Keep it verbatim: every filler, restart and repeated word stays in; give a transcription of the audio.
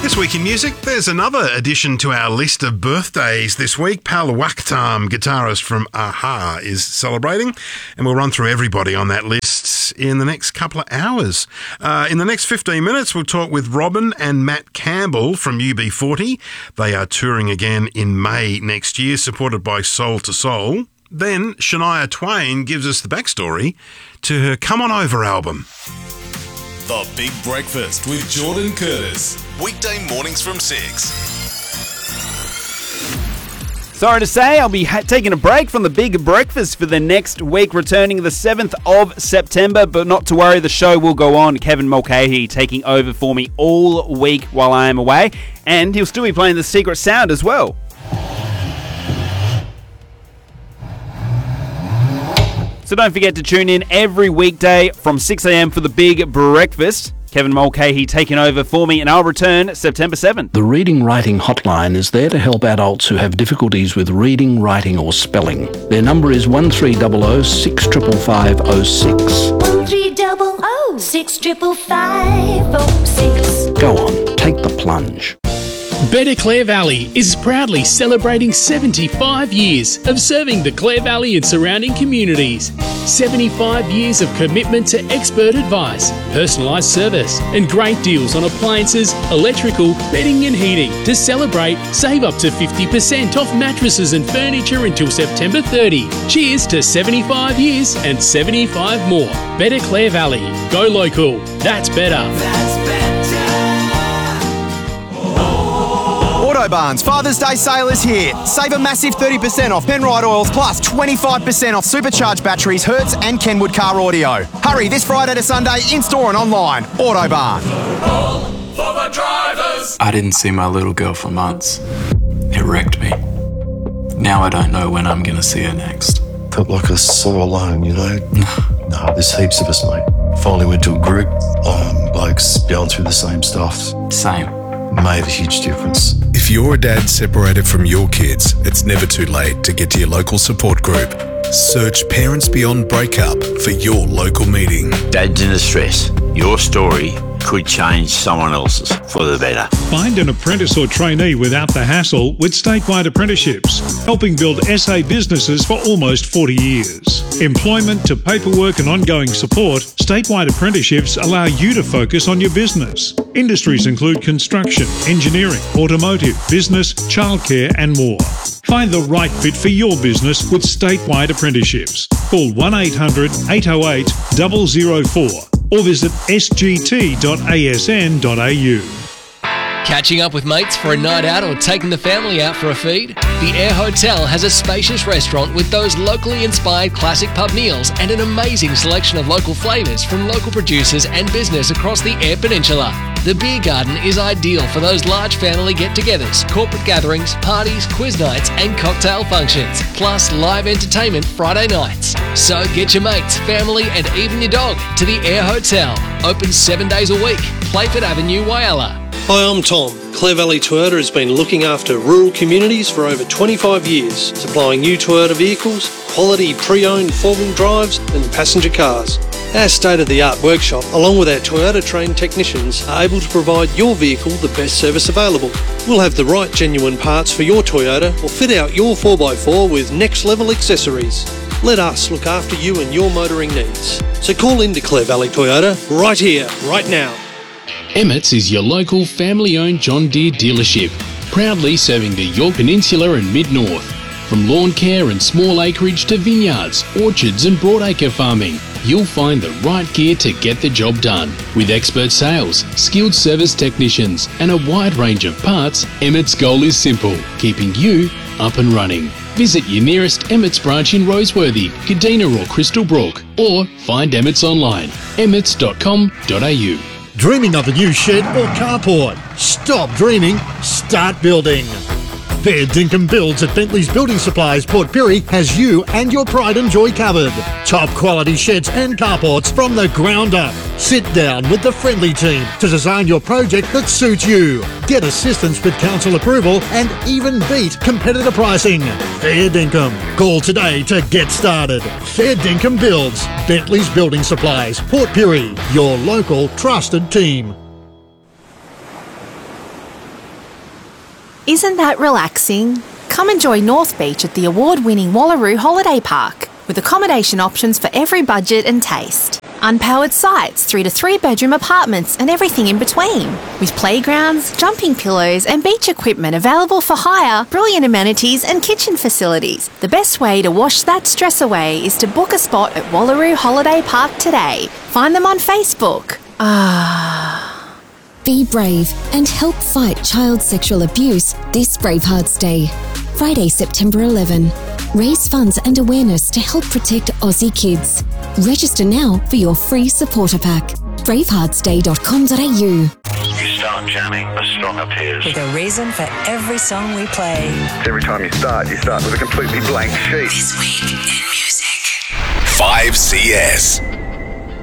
This week in music, there's another addition to our list of birthdays this week. Pal Wakhtam, guitarist from a-ha, is celebrating, and we'll run through everybody on that list in the next couple of hours. Uh, in the next fifteen minutes, we'll talk with Robin and Matt Campbell from U B forty. They are touring again in May next year, supported by Soul to Soul. Then Shania Twain gives us the backstory to her Come On Over album. The Big Breakfast with Jordan Curtis. Weekday mornings from six. Sorry to say, I'll be ha- taking a break from the Big Breakfast for the next week, returning the seventh of September, but not to worry, the show will go on. Kevin Mulcahy taking over for me all week while I am away, and he'll still be playing The Secret Sound as well. So don't forget to tune in every weekday from six a.m. for the Big Breakfast. Kevin Mulcahy taking over for me, and I'll return September seventh. The Reading Writing Hotline is there to help adults who have difficulties with reading, writing or spelling. Their number is one three zero zero six five five zero six. one three zero zero six five five zero six. Go on, take the plunge. Better Clare Valley is proudly celebrating seventy-five years of serving the Clare Valley and surrounding communities. seventy-five years of commitment to expert advice, personalised service and great deals on appliances, electrical, bedding and heating. To celebrate, save up to fifty percent off mattresses and furniture until September thirtieth. Cheers to seventy-five years and seventy-five more. Better Clare Valley. Go local. That's better. That's better. Autobarn's Father's Day sale is here. Save a massive thirty percent off Penrite oils plus twenty-five percent off supercharged batteries, Hertz and Kenwood Car Audio. Hurry this Friday to Sunday in-store and online. Autobarn. For the drivers. I didn't see my little girl for months. It wrecked me. Now I don't know when I'm going to see her next. Felt like I was so alone, you know? No, there's heaps of us, mate. Finally went to a group, um, blokes going through the same stuff. Same. Made a huge difference. If you're a dad separated from your kids, it's never too late to get to your local support group. Search Parents Beyond Breakup for your local meeting. Dads in distress. Your story could change someone else's for the better. Find an apprentice or trainee without the hassle with Statewide Apprenticeships, helping build S A businesses for almost forty years. Employment to paperwork and ongoing support, Statewide Apprenticeships allow you to focus on your business. Industries include construction, engineering, automotive, business, childcare and more. Find the right fit for your business with Statewide Apprenticeships. Call one eight hundred eight oh eight zero zero four or visit s g t dot a s n dot a u. Catching up with mates for a night out or taking the family out for a feed? The Air Hotel has a spacious restaurant with those locally inspired classic pub meals and an amazing selection of local flavours from local producers and business across the Eyre Peninsula. The beer garden is ideal for those large family get-togethers, corporate gatherings, parties, quiz nights and cocktail functions, plus live entertainment Friday nights. So get your mates, family and even your dog to the Air Hotel. Open seven days a week. Playford Avenue, Whyalla. Hi, I'm Tom. Clare Valley Toyota has been looking after rural communities for over twenty-five years, supplying new Toyota vehicles, quality pre-owned four-wheel drives and passenger cars. Our state-of-the-art workshop, along with our Toyota-trained technicians, are able to provide your vehicle the best service available. We'll have the right genuine parts for your Toyota or fit out your four by four with next-level accessories. Let us look after you and your motoring needs. So call into Clare Valley Toyota right here, right now. Emmett's is your local family-owned John Deere dealership, proudly serving the York Peninsula and Mid-North. From lawn care and small acreage to vineyards, orchards and broadacre farming, you'll find the right gear to get the job done. With expert sales, skilled service technicians and a wide range of parts, Emmett's goal is simple, keeping you up and running. Visit your nearest Emmett's branch in Roseworthy, Kadina or Crystal Brook, or find Emmett's online, emmets dot com dot a u. Dreaming of a new shed or carport? Stop dreaming, start building. Fair Dinkum Builds at Bentley's Building Supplies, Port Pirie has you and your pride and joy covered. Top quality sheds and carports from the ground up. Sit down with the friendly team to design your project that suits you. Get assistance with council approval and even beat competitor pricing. Fair Dinkum. Call today to get started. Fair Dinkum Builds, Bentley's Building Supplies, Port Pirie, your local trusted team. Isn't that relaxing? Come enjoy North Beach at the award-winning Wallaroo Holiday Park, with accommodation options for every budget and taste. Unpowered sites through to three-bedroom apartments and everything in between. With playgrounds, jumping pillows and beach equipment available for hire, brilliant amenities and kitchen facilities. The best way to wash that stress away is to book a spot at Wallaroo Holiday Park today. Find them on Facebook. Ah... Be brave and help fight child sexual abuse this Bravehearts Day. Friday, September eleventh. Raise funds and awareness to help protect Aussie kids. Register now for your free supporter pack. bravehearts day dot com dot a u. You start jamming, the song appears. With a reason for every song we play. Every time you start, you start with a completely blank sheet. This week in music. five C S.